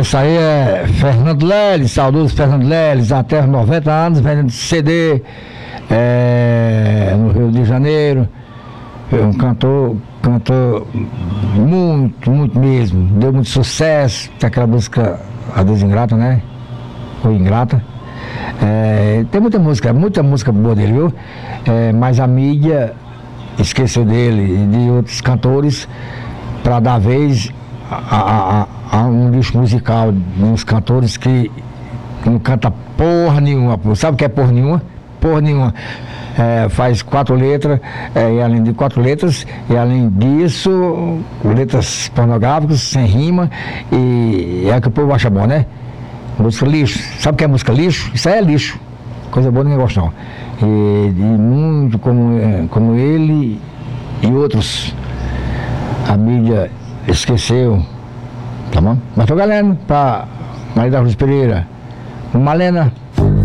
Essa aí é Fernando Leles, saudoso Fernando Leles, até os 90 anos, vendendo CD no Rio de Janeiro. Um cantor muito mesmo, deu muito sucesso. Tem aquela música, a Desingrata, né? Ou Ingrata. Tem muita música boa dele, viu? Mas a mídia esqueceu dele e de outros cantores para dar vez a um lixo musical, uns cantores que não canta porra nenhuma. Sabe o que é porra nenhuma? Porra nenhuma. Faz 4 letras, e além de 4 letras, e além disso, letras pornográficas, sem rima, e é que o povo acha bom, né? Música lixo. Sabe o que é música lixo? Isso aí é lixo. Coisa boa ninguém gosta não. E muito como ele e outros, a mídia esqueceu, tá bom? Mas tô galera pra Maria da Cruz Pereira, Malena.